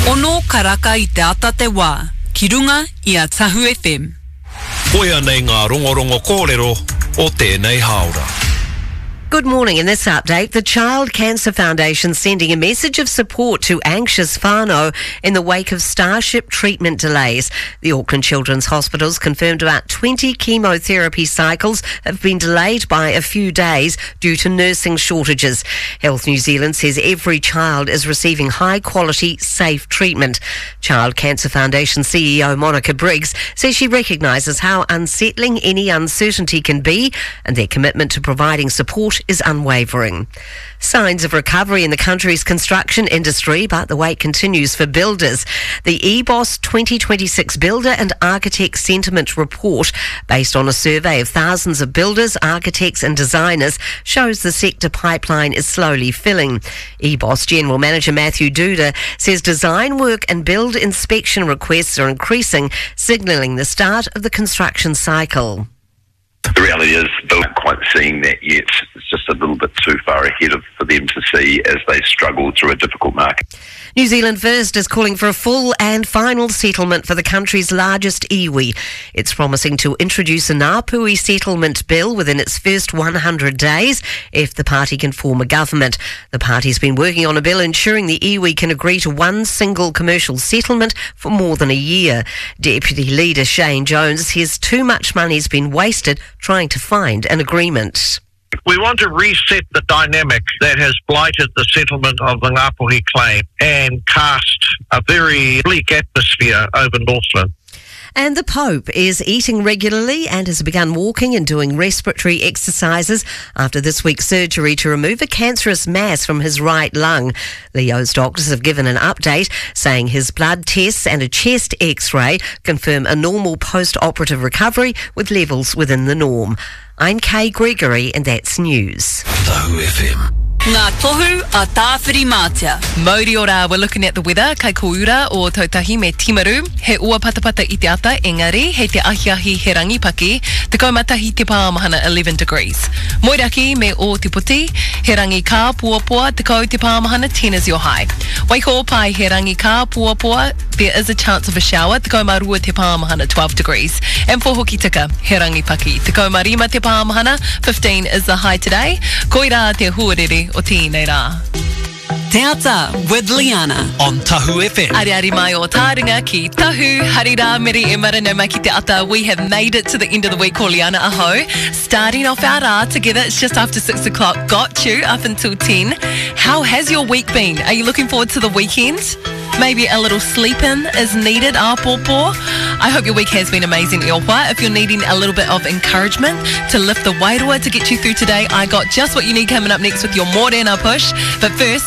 Ono karaka I te ata te wā, ki runga I a Tahu FM. Koia nei ngā rongorongo kōrero o tēnei haora. Good morning. In this update, the Child Cancer Foundation sending a message of support to anxious whānau in the wake of Starship treatment delays. The Auckland Children's Hospitals confirmed about 20 chemotherapy cycles have been delayed by a few days due to nursing shortages. Health New Zealand says every child is receiving high-quality, safe treatment. Child Cancer Foundation CEO Monica Briggs says she recognises how unsettling any uncertainty can be, and their commitment to providing support is unwavering. Signs of recovery in the country's construction industry, but the wait continues for builders. The EBOS 2026 Builder and Architect Sentiment Report, based on a survey of thousands of builders, architects and designers, shows the sector pipeline is slowly filling. EBOS General Manager Matthew Duda says design work and build inspection requests are increasing, signalling the start of the construction cycle. The reality is they're not quite seeing that yet. It's just a little bit too far ahead for them to see as they struggle through a difficult market. New Zealand First is calling for a full and final settlement for the country's largest iwi. It's promising to introduce a Ngāpuhi settlement bill within its first 100 days if the party can form a government. The party's been working on a bill ensuring the iwi can agree to one single commercial settlement for more than a year. Deputy Leader Shane Jones says too much money's been wasted trying to find an agreement. We want to reset the dynamic that has blighted the settlement of the Ngāpuhi claim and cast a very bleak atmosphere over Northland. And the Pope is eating regularly and has begun walking and doing respiratory exercises after this week's surgery to remove a cancerous mass from his right lung. Leo's doctors have given an update saying his blood tests and a chest x-ray confirm a normal post-operative recovery with levels within the norm. I'm Kay Gregory and that's news. Tahu FM. Ngā tohu a tāwhiri mātia. Mauri ora, we're looking at the weather, kai koura o Tautahi me Timaru. He ua patapata I te ata, engari, hei te ahiahi he rangipaki, te kaumatahi te pāmahana 11 degrees. Moiraki me o te puti, he rangi ka puapua, te kau te pāmahana 10 is your high. Waiko pai he rangi ka puapua, there is a chance of a shower, te kaumarua te pāmahana 12 degrees. And for Hokitika, he rangipaki, te kaumarima te pāmahana 15 is the high today. Koira te huarere o tēnei rā. Te ata with Liana. On Tahu FM. Ariari mai o tāringa ki Tahu, harira meri e marana mai ki te ata. We have made it to the end of the week, ko Liana aho. Starting off our rā together, it's just after 6 o'clock. Got you up until 10. How has your week been? Are you looking forward to the weekend? Maybe a little sleep-in is needed, pōpō. I hope your week has been amazing, Iorwa. If you're needing a little bit of encouragement to lift the wairua to get you through today, I got just what you need coming up next with your Morena push. But first,